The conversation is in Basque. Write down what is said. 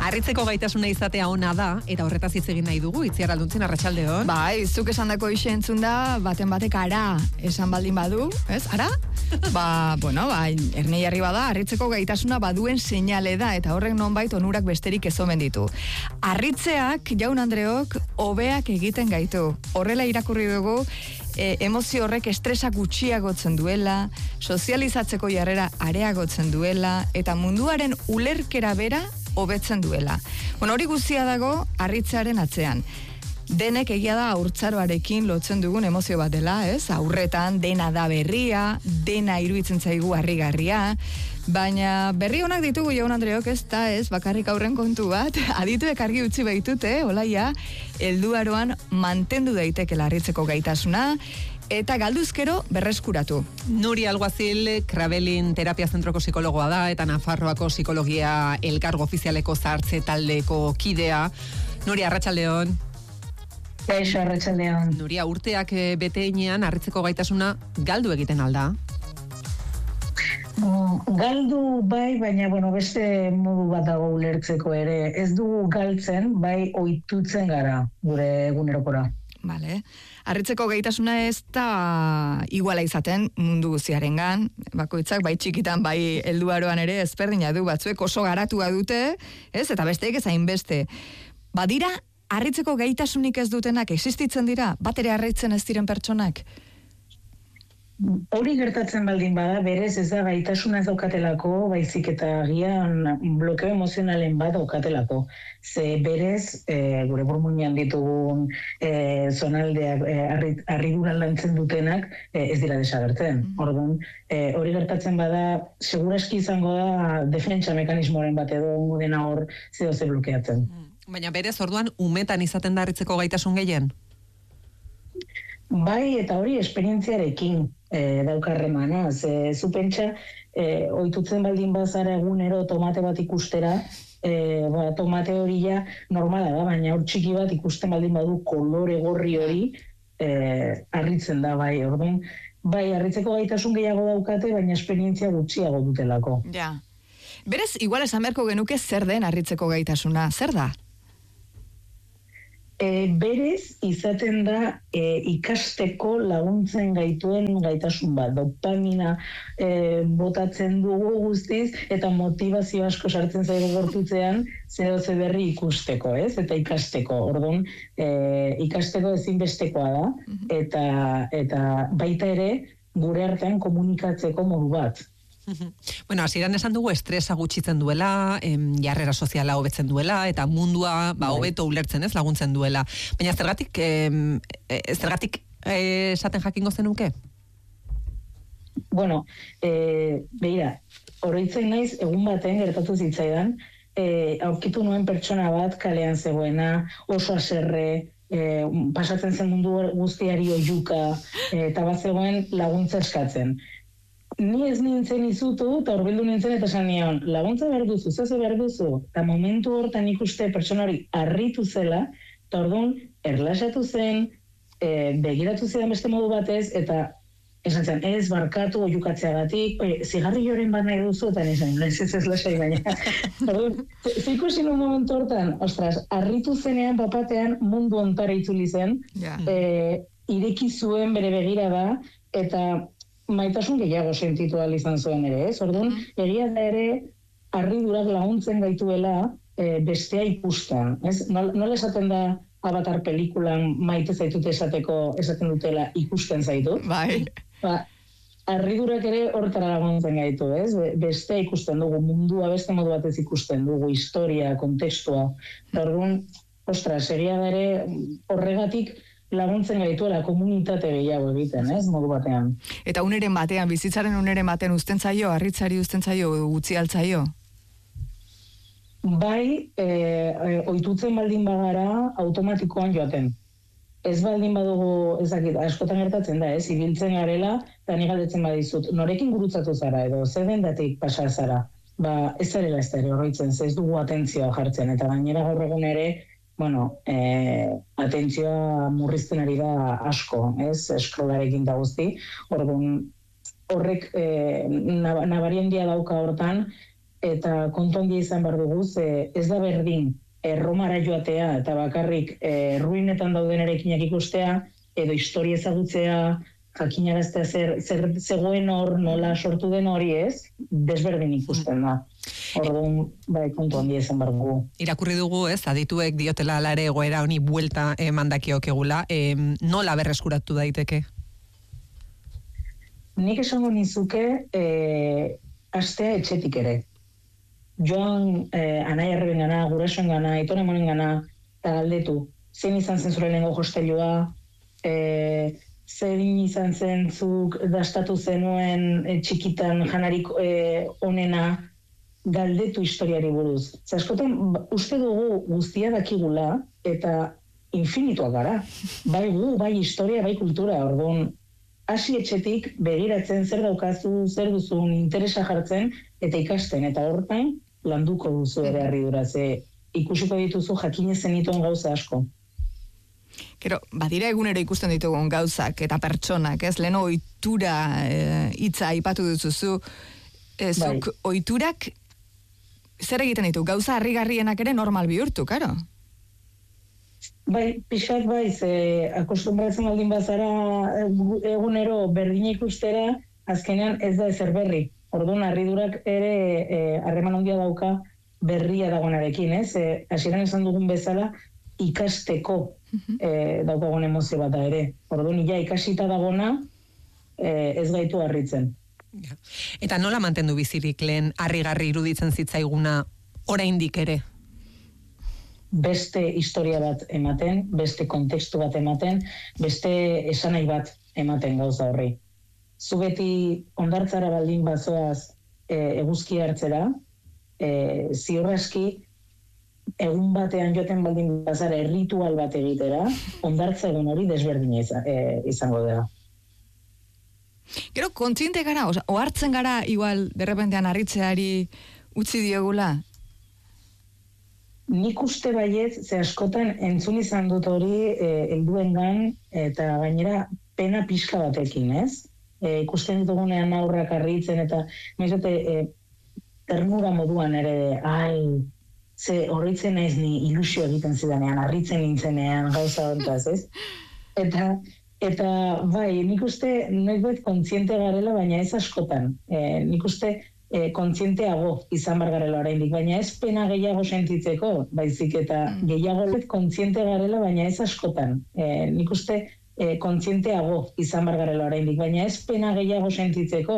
Harritzeko gaitasuna izatea ona da, eta horretaz hitz egin nahi dugu, Itziar Alduntzen, arratsaldeon. Bai, zuk esandako ixe entzun da, baten batek ara esan baldin badu, ez? Ara? Ernei jarri bada, harritzeko gaitasuna baduen seinale da, eta horrek nonbait onurak besterik ez omen ditu. Harritzeak, jaun Andreok, hobeak egiten gaitu. Horrela irakurri dugu, emozio horrek estresa gutxiagotzen duela, sozializatzeko jarrera areagotzen duela, eta munduaren ulerkera bera hobetzen duela. Hori guztia dago harritzearen atzean. Denek egia da haurtzaroarekin lotzen dugun emozio bat dela, ez? Aurretan dena da berria, dena iruditzen zaigu harrigarria, baina berri onak ditugu jaun Andreok, ez da, ez? Bakarrik aurren kontu bat, adituek argi utzi baitute, olaia, helduaroan mantendu daitekela harritzeko gaitasuna, eta galduzkero berreskuratu. Nuria Alguazil, Krabelin terapia zentroko psikologoa da, eta Nafarroako psikologia elkargo ofizialeko zahartze taldeko kidea. Nuria, arratsaldeon. Kaixo, arratsaldeon. Nuria, urteak bete inean harritzeko gaitasuna galdu egiten alda? Galdu bai, baina beste modu bat dago ulertzeko ere. Ez dugu galtzen, bai ohitutzen gara gure egunerokora. Vale. Harritzeko gaitasuna ez da iguala izaten mundu guztiarengan, bakoitzak bai txikitan bai helduaroan ere ezberdina du, batzuek oso garatua dute, ez? Eta besteek ez hainbeste. Badira harritzeko gaitasunik ez dutenak existitzen dira, bat ere harritzen ez diren pertsonak? Hori gertatzen baldin bada, berez ez da gaitasuna ez daukatelako, baizik eta agian blokeo emozionalen bat daukatelako. Ze berez, gure burmuinean ditugun zonaldeak harriduran lantzen dutenak ez dira desagertzen. Orduan, hori gertatzen bada, seguraski izango da defentsa mekanismoren bat edo dena hor ze blokeatzen. Baina berez, orduan, umetan izaten da harritzeko gaitasun gehien? Bai, eta hori esperientziarekin daukarremana. Zu pentsa, ohitutzen baldin bazara egunero tomate bat ikustera, tomate hori ja normala da, baina hor txiki bat ikusten baldin badu kolore gorri hori, harritzen da, bai. Orduan, bai, harritzeko gaitasun gehiago daukate, baina esperientzia gutxiago dutelako. Ja. Berez, igual esan beharko genuke zer den harritzeko gaitasuna, zer da? Berez izaten da ikasteko laguntzen gaituen gaitasun bat. Dopamina botatzen dugu guztiz eta motivazio asko sartzen zaigu gorputzean ze berri ikusteko, ez? Eta ikasteko. Orduan, ikasteko ezinbestekoa da eta baita ere gure artean komunikatzeko modu bat. Hasieran esan dugu estresa gutxitzen duela, jarrera soziala hobetzen duela, eta mundua hobeto ulertzen ez laguntzen duela. Baina zergatik esaten jakingo zenuke? Begira, oroitzen naiz egun baten gertatu zitzaidan, aurkitu nuen pertsona bat kalean zegoena, oso haserre, pasatzen zen mundu guztiari oihuka, eta bat zegoen laguntza eskatzen. Ni ez nintzen izutu, eta horbildu nintzen eta esan nion, laguntza behar duzu, zaze behar duzu, eta momentu hortan ikuste pertsona hori harritu zela, eta orduan erlaxatu zen, begiratu zidan beste modu batez, eta esan zen, ez barkatu oiukatzeagatik, zigarrilloren bat nahi duzu, eta nizan, ez lasai baina. Orduan, zikusi nun momentu hortan, harritu zenean papatean mundu ontara itzuli zen, ireki zuen bere begirada, eta maitasun gehiago sentitu ahal izan zuen ere, ez? Orduan, egia da ere, harridurak laguntzen gaituela bestea ikusta, ez? Nola esaten da Avatar pelikulan maite zaitut esaten dutela ikusten zaitu? Bai. Harridurak ere hortara laguntzen gaitu, ez? Bestea ikusten dugu, mundua beste modu batez ikusten dugu, historia, kontekstua. Orduan, egia da ere horregatik laguntzen gaituela komunitate gehiago egiten, ez, modu batean. Eta uneren batean, bizitzaren uneren batean uzten zaio, harritzari uzten zaio, utzi altzaio? Bai, ohitutzen baldin bagara automatikoan joaten. Ez baldin badugu, ezakit, askotan gertatzen da, ez, ibiltzen garela, eta ni galdetzen badizut, norekin gurutzatu zara edo, ze dendatik pasa zara? Ez zarela ez da ere horretzen, ez dugu atentzioa jartzen, eta gainera gaur egun ere, atentzioa murrizten ari da asko, ez, eskrolarekin da guzti, orduan horrek nabarien dia dauka hortan, eta kontu handia izan behar dugu, ez da berdin Romara joatea eta bakarrik ruinetan dauden eraikinak ikustea, edo historia ezagutzea, jakinaraztea zer zegoen hor, nola sortu den hori ez, desberdin ikusten da. Orduan, kontu handia izan behar dugu. Irakurri dugu, ez, adituek diotela alare egoera honi buelta mandakiokegula, nola berreskuratu daiteke? Nik esango nizuke, astea etxetik ere. Joan anai arreben gana, gurasoen gana, aitona amonen gana, eta galdetu, zein izan zen zure lehengo hostelua, zein izan zen zuk dastatu zenuen txikitan janarik onena, galdetu historiari buruz. Askotan, uste dugu guztia dakigula, eta infinituak gara. Bai gu, bai historia, bai kultura, orduan, hasi etxetik begiratzen zer daukazu, zer duzun, interesa jartzen, eta ikasten, eta horretan landuko duzu ere harridura, ze ikusiko dituzu jakinez zenituen gauza asko. Gero, badira egunero ikusten ditugun gauzak eta pertsonak, ez? Lehen ohitura hitza aipatu duzuzu, zuk ohiturak zer egiten ditu? Gauza harrigarrienak ere normal bihurtu, karo? Bai, pixat bai, akostumbratzen baldin bazara egunero berdina ikustera, azkenean ez da ezer berri. Orduan, harridurak ere harreman handia dauka berria dagoenarekin, ez? Hasieran esan dugun bezala, ikasteko daukagun emozio bat da ere. Orduan, ja ikasita dagona ez gaitu harritzen. Eta nola mantendu bizirik lehen harrigarri iruditzen zitzaiguna oraindik ere? Beste historia bat ematen, beste kontekstu bat ematen, beste esanai bat ematen gauza horri. Zu beti hondartzara baldin bazoaz eguzki hartzera, ziur aski egun batean joten baldin bazara erritual bat egitera, hondartza egun hori desberdina izango dela. Gero, kontziente gara, ohartzen gara igual derrepentean harritzeari utzi diogula? Nik uste baiet, ze askotan entzun izan dut hori helduengan eta gainera pena pixka batekin, ez? Ikusten ditugunean aurrak harritzen eta ternura moduan ere, ze horritzen naiz ni ilusio egiten zidanean, harritzen nintzenean gauza hontaz, ez? Eta bai, nik uste noizbait kontziente garela, baina ez askotan. Nik uste kontzienteago izan bar garela oraindik, baina ez pena gehiago sentitzeko, baizik eta gehiago kontziente garela, baina ez askotan. Nik uste kontzienteago izan bar garela oraindik, baina ez pena gehiago sentitzeko,